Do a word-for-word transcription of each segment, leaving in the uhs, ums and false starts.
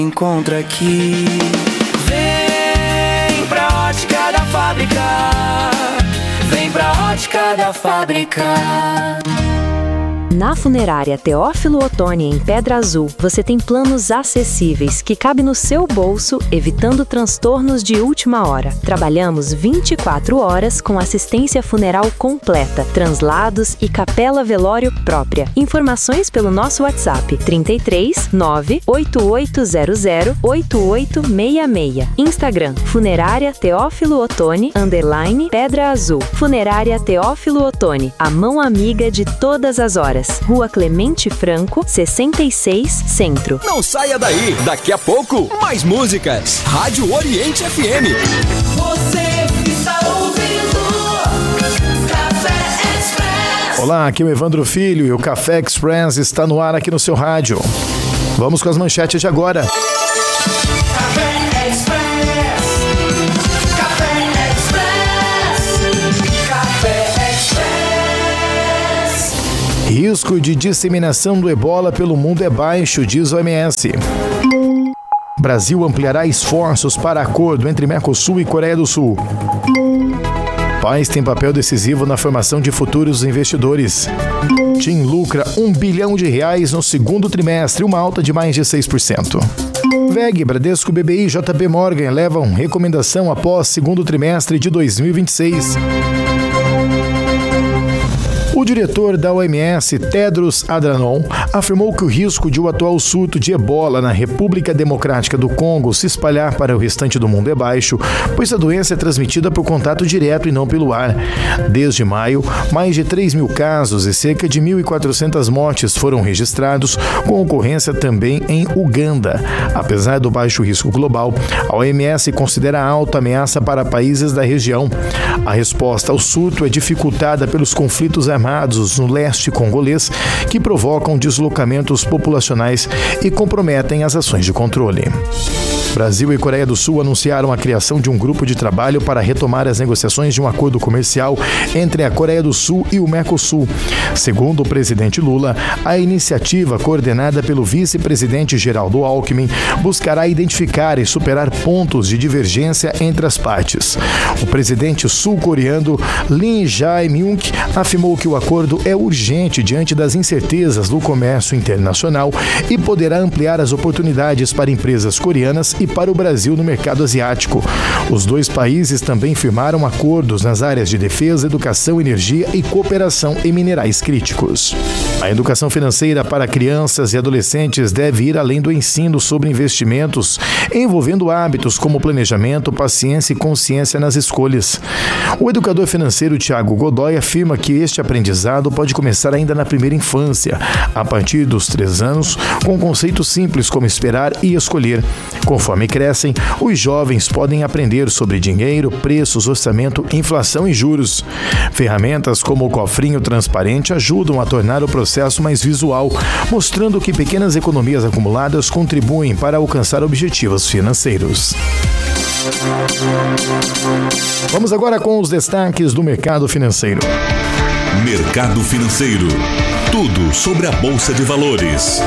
Encontra aqui. Vem pra Ótica da Fábrica. Vem pra Ótica da Fábrica. Na Funerária Teófilo Otoni, em Pedra Azul, você tem planos acessíveis que cabem no seu bolso, evitando transtornos de última hora. Trabalhamos vinte e quatro horas com assistência funeral completa, translados e capela velório própria. Informações pelo nosso WhatsApp trinta e três, nove oito oito zero zero, oito oito seis seis. Instagram Funerária Teófilo Otoni, underline Pedra Azul. Funerária Teófilo Otoni, a mão amiga de todas as horas. Rua Clemente Franco, sessenta e seis, Centro. Não saia daí, daqui a pouco, mais músicas. Rádio Oriente F M. Você está ouvindo Café Express. Olá, aqui é o Evandro Filho e o Café Express está no ar aqui no seu rádio. Vamos com as manchetes de agora. Risco de disseminação do ebola pelo mundo é baixo, diz o O M S. Brasil ampliará esforços para acordo entre Mercosul e Coreia do Sul. Pais têm papel decisivo na formação de futuros investidores. TIM lucra um bilhão de reais no segundo trimestre, uma alta de mais de seis por cento. V E G, Bradesco, B B I e J P Morgan elevam recomendação após segundo trimestre de dois mil e vinte e seis. O diretor da O M S, Tedros Adhanom, afirmou que o risco de o atual surto de ebola na República Democrática do Congo se espalhar para o restante do mundo é baixo, pois a doença é transmitida por contato direto e não pelo ar. Desde maio, mais de três mil casos e cerca de mil e quatrocentas mortes foram registrados, com ocorrência também em Uganda. Apesar do baixo risco global, a O M S considera alta ameaça para países da região. A resposta ao surto é dificultada pelos conflitos armados no leste congolês, que provocam deslocamentos populacionais e comprometem as ações de controle. Brasil e Coreia do Sul anunciaram a criação de um grupo de trabalho para retomar as negociações de um acordo comercial entre a Coreia do Sul e o Mercosul. Segundo o presidente Lula, a iniciativa, coordenada pelo vice-presidente Geraldo Alckmin, buscará identificar e superar pontos de divergência entre as partes. O presidente sul-coreano Lee Jae-myung afirmou que o acordo é urgente diante das incertezas do comércio internacional e poderá ampliar as oportunidades para empresas coreanas e para o Brasil no mercado asiático. Os dois países também firmaram acordos nas áreas de defesa, educação, energia e cooperação em minerais críticos. A educação financeira para crianças e adolescentes deve ir além do ensino sobre investimentos, envolvendo hábitos como planejamento, paciência e consciência nas escolhas. O educador financeiro Tiago Godoy afirma que este aprendizado pode começar ainda na primeira infância, a partir dos três anos, com conceitos simples como esperar e escolher. Conforme crescem, os jovens podem aprender sobre dinheiro, preços, orçamento, inflação e juros. Ferramentas como o cofrinho transparente ajudam a tornar o processo mais visual, mostrando que pequenas economias acumuladas contribuem para alcançar objetivos financeiros. Vamos agora com os destaques do mercado financeiro. Mercado financeiro. Tudo sobre a Bolsa de Valores.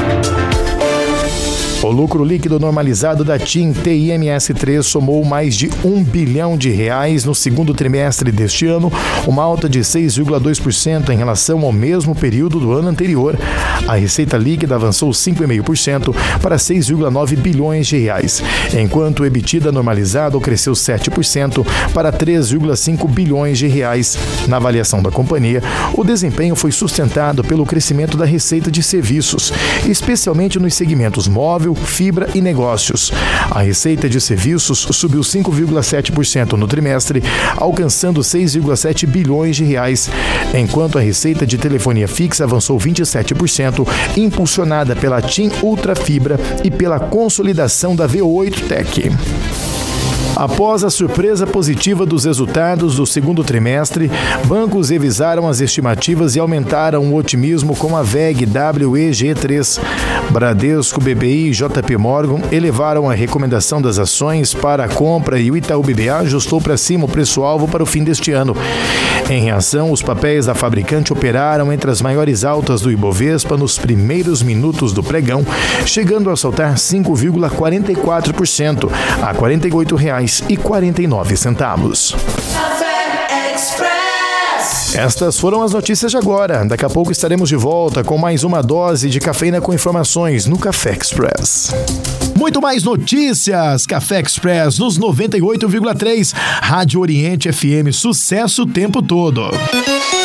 O lucro líquido normalizado da TIM T I M S três somou mais de um bilhão de reais no segundo trimestre deste ano, uma alta de seis vírgula dois por cento em relação ao mesmo período do ano anterior. A receita líquida avançou cinco vírgula cinco por cento para seis vírgula nove bilhões de reais, enquanto o EBITDA normalizado cresceu sete por cento para três vírgula cinco bilhões de reais. Na avaliação da companhia, o desempenho foi sustentado pelo crescimento da receita de serviços, especialmente nos segmentos móvel, fibra e negócios. A receita de serviços subiu cinco vírgula sete por cento no trimestre, alcançando seis vírgula sete bilhões de reais, enquanto a receita de telefonia fixa avançou vinte e sete por cento, impulsionada pela TIM Ultra Fibra e pela consolidação da V oito Tech. Após a surpresa positiva dos resultados do segundo trimestre, bancos revisaram as estimativas e aumentaram o otimismo com a V E G W E G três. Bradesco, B B I e J P Morgan elevaram a recomendação das ações para a compra e o Itaú B B A ajustou para cima o preço-alvo para o fim deste ano. Em reação, os papéis da fabricante operaram entre as maiores altas do Ibovespa nos primeiros minutos do pregão, chegando a saltar cinco vírgula quarenta e quatro por cento a quarenta e oito reais e quarenta e nove centavos. Estas foram as notícias de agora. Daqui a pouco estaremos de volta com mais uma dose de cafeína com informações no Café Express. Muito mais notícias, Café Express nos noventa e oito vírgula três, Rádio Oriente F M, sucesso o tempo todo.